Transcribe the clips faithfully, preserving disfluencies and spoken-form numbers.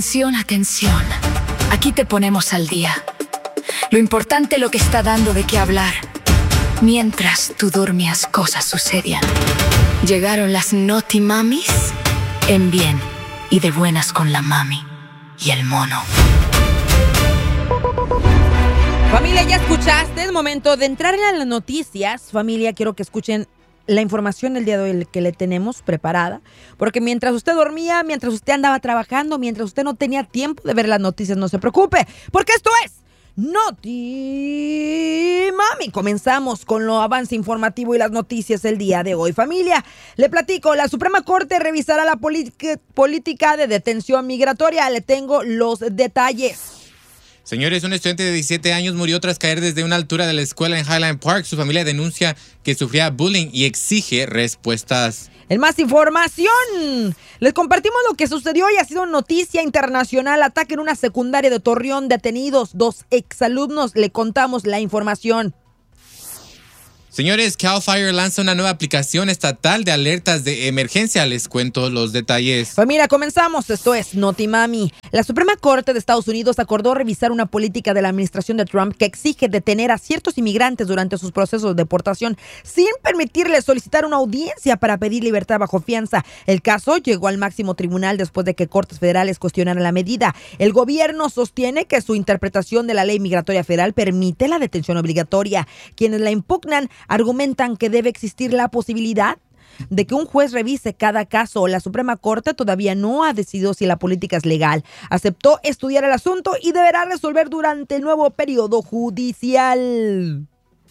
Atención, atención. Aquí te ponemos al día. Lo importante, lo que está dando de qué hablar. Mientras tú dormías, cosas sucedían. Llegaron las Naughty Mamis en bien y de buenas con la mami y el mono. Familia, ya escuchaste, es momento de entrar en las noticias. Familia, quiero que escuchen la información del día de hoy que le tenemos preparada, porque mientras usted dormía, mientras usted andaba trabajando, mientras usted no tenía tiempo de ver las noticias, no se preocupe, porque esto es Naughty Mami. Comenzamos con lo avance informativo y las noticias del día de hoy. Familia, le platico, la Suprema Corte revisará la política de detención migratoria. Le tengo los detalles. Señores, un estudiante de diecisiete años murió tras caer desde una altura de la escuela en Highland Park. Su familia denuncia que sufría bullying y exige respuestas. En más información, les compartimos lo que sucedió y ha sido noticia internacional. Ataque en una secundaria de Torreón, detenidos dos exalumnos. Le contamos la información. Señores, Cal Fire lanza una nueva aplicación estatal de alertas de emergencia. Les cuento los detalles. Familia, comenzamos. Esto es Naughty Mami. La Suprema Corte de Estados Unidos acordó revisar una política de la administración de Trump que exige detener a ciertos inmigrantes durante sus procesos de deportación sin permitirles solicitar una audiencia para pedir libertad bajo fianza. El caso llegó al máximo tribunal después de que cortes federales cuestionaran la medida. El gobierno sostiene que su interpretación de la ley migratoria federal permite la detención obligatoria. Quienes la impugnan argumentan que debe existir la posibilidad de que un juez revise cada caso. La Suprema Corte todavía no ha decidido si la política es legal. Aceptó estudiar el asunto y deberá resolver durante el nuevo periodo judicial.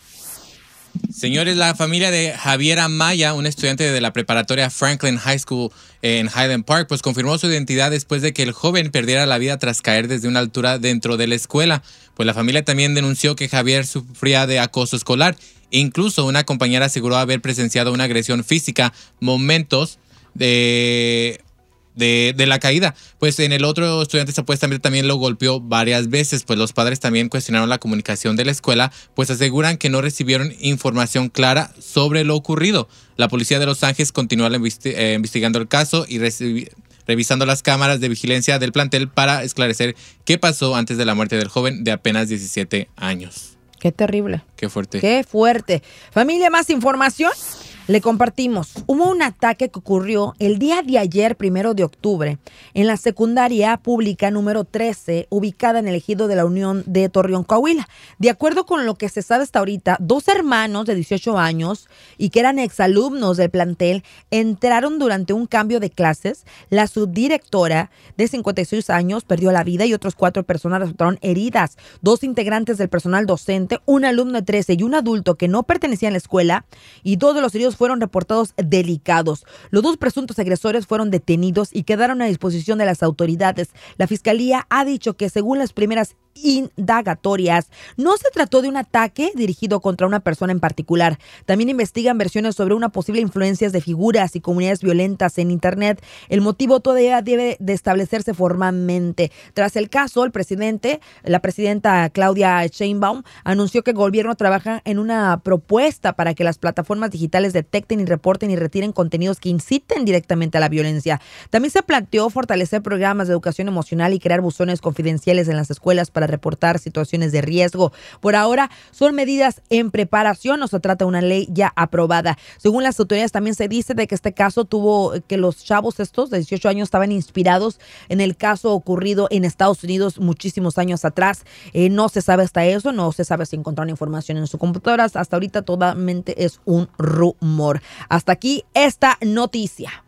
Señores, la familia de Javier Amaya, un estudiante de la preparatoria Franklin High School en Highland Park, pues confirmó su identidad después de que el joven perdiera la vida tras caer desde una altura dentro de la escuela. Pues la familia también denunció que Javier sufría de acoso escolar. Incluso una compañera aseguró haber presenciado una agresión física momentos de, de, de la caída. Pues en el otro estudiante supuestamente también lo golpeó varias veces. Pues los padres también cuestionaron la comunicación de la escuela, pues aseguran que no recibieron información clara sobre lo ocurrido. La policía de Los Ángeles continúa investi- eh, investigando el caso y recibi- revisando las cámaras de vigilancia del plantel para esclarecer qué pasó antes de la muerte del joven de apenas diecisiete años. Qué terrible. Qué fuerte. Qué fuerte. Familia, más información. Le compartimos. Hubo un ataque que ocurrió el día de ayer, primero de octubre, en la secundaria pública número trece, ubicada en el ejido de la Unión de Torreón, Coahuila. De acuerdo con lo que se sabe hasta ahorita, dos hermanos de dieciocho años y que eran exalumnos del plantel entraron durante un cambio de clases. La subdirectora de cincuenta y seis años perdió la vida y otros cuatro personas resultaron heridas. Dos integrantes del personal docente, un alumno de trece y un adulto que no pertenecían a la escuela, y dos de los heridos fueron reportados delicados. Los dos presuntos agresores fueron detenidos y quedaron a disposición de las autoridades. La fiscalía ha dicho que según las primeras indagatorias, no se trató de un ataque dirigido contra una persona en particular. También investigan versiones sobre una posible influencia de figuras y comunidades violentas en Internet. El motivo todavía debe de establecerse formalmente. Tras el caso, el presidente, la presidenta Claudia Sheinbaum, anunció que el gobierno trabaja en una propuesta para que las plataformas digitales detecten y reporten y retiren contenidos que inciten directamente a la violencia. También se planteó fortalecer programas de educación emocional y crear buzones confidenciales en las escuelas para reportar situaciones de riesgo. Por ahora son medidas en preparación, no se trata de una ley ya aprobada. Según las autoridades también se dice de que este caso tuvo que los chavos estos de dieciocho años estaban inspirados en el caso ocurrido en Estados Unidos muchísimos años atrás. Eh, no se sabe hasta eso, no se sabe si encontraron información en sus computadoras. Hasta ahorita totalmente es un rumor. Hasta aquí esta noticia.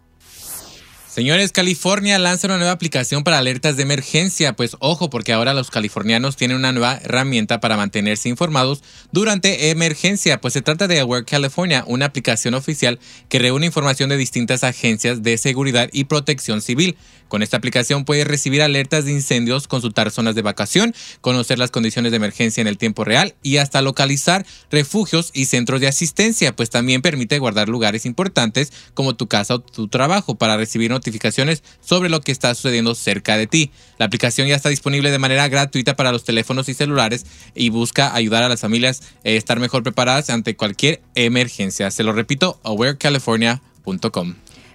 Señores, California lanza una nueva aplicación para alertas de emergencia. Pues ojo, porque ahora los californianos tienen una nueva herramienta para mantenerse informados durante emergencia. Pues se trata de Aware California, una aplicación oficial que reúne información de distintas agencias de seguridad y protección civil. Con esta aplicación puedes recibir alertas de incendios, consultar zonas de evacuación, conocer las condiciones de emergencia en el tiempo real y hasta localizar refugios y centros de asistencia. Pues también permite guardar lugares importantes como tu casa o tu trabajo para recibir notificaciones sobre lo que está sucediendo cerca de ti. La aplicación ya está disponible de manera gratuita para los teléfonos y celulares y busca ayudar a las familias a estar mejor preparadas ante cualquier emergencia. Se lo repito, aware california punto com.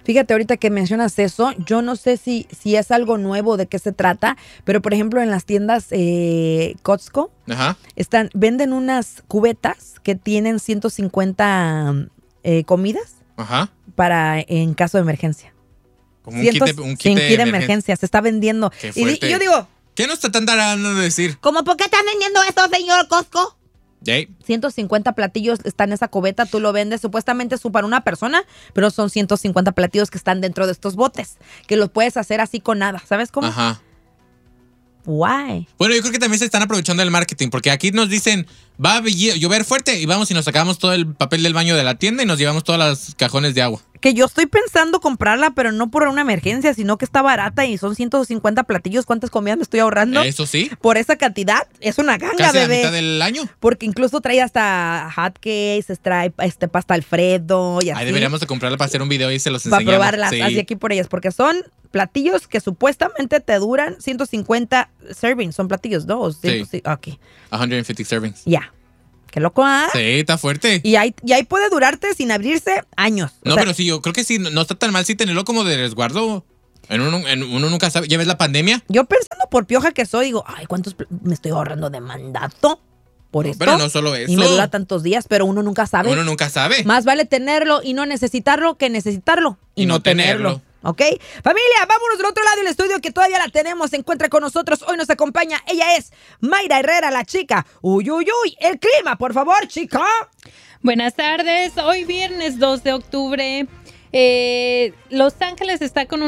Fíjate, ahorita que mencionas eso, yo no sé si, si es algo nuevo, de qué se trata, pero por ejemplo en las tiendas eh, Costco Ajá. están, venden unas cubetas que tienen ciento cincuenta eh, comidas Ajá. para en caso de emergencia. Como un kit de, un kit Sin de kit de emergencia. emergencia, se está vendiendo. Qué Y, di- fuerte. y yo digo, ¿Qué nos está tratando de decir? ¿cómo por qué están vendiendo esto, señor Costco? Jay. ciento cincuenta platillos están en esa cubeta, tú lo vendes, supuestamente es para una persona, pero son ciento cincuenta platillos que están dentro de estos botes, que los puedes hacer así con nada, ¿sabes cómo? Ajá. Why? Bueno, yo creo que también se están aprovechando del marketing, porque aquí nos dicen, va a llover fuerte y vamos y nos sacamos todo el papel del baño de la tienda y nos llevamos todos los cajones de agua. Que yo estoy pensando comprarla, pero no por una emergencia, sino que está barata y son ciento cincuenta platillos. ¿Cuántas comidas me estoy ahorrando? Eso sí. Por esa cantidad, es una ganga, Casi bebé. la mitad del año. Porque incluso trae hasta hotcakes, trae este, pasta Alfredo y así. Ahí deberíamos de comprarla para hacer un video y se los Para enseñamos. probarlas Sí. así aquí por ellas, porque son platillos que supuestamente te duran ciento cincuenta servings. Son platillos, ¿no? O ciento- Sí. Ok, ciento cincuenta servings. ya. Qué loco, ¿ah? Sí, está fuerte. Y ahí, y ahí puede durarte sin abrirse años. O No, sea, pero sí, yo creo que sí, no, no está tan mal si tenerlo como de resguardo. En uno, en uno nunca sabe. ¿Ya ves la pandemia? Yo pensando por pioja que soy, digo, ay, ¿cuántos pl- me estoy ahorrando de mandato? Por No, esto. pero no solo eso. Y me dura tantos días, pero uno nunca sabe. Uno nunca sabe. Más vale tenerlo y no necesitarlo que necesitarlo y, Y no no tenerlo. tenerlo. ¿Ok? Familia, vámonos del otro lado del estudio que todavía la tenemos. Se encuentra con nosotros. Hoy nos acompaña. Ella es Mayra Herrera, la chica. Uy, uy, uy. El clima, por favor, chica. Buenas tardes, hoy viernes dos de octubre, eh, Los Ángeles está con un